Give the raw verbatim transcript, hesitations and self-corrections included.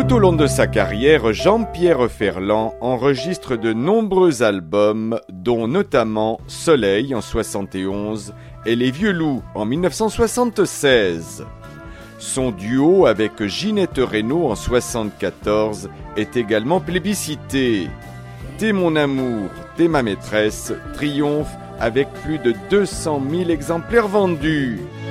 Tout au long de sa carrière, Jean-Pierre Ferland enregistre de nombreux albums, dont notamment Soleil en soixante et onze et Les Vieux Loups en mille neuf cent soixante-seize. Son duo avec Ginette Renaud en soixante-quatorze est également plébiscité. T'es mon amour, t'es ma maîtresse triomphe avec plus de deux cent mille exemplaires vendus.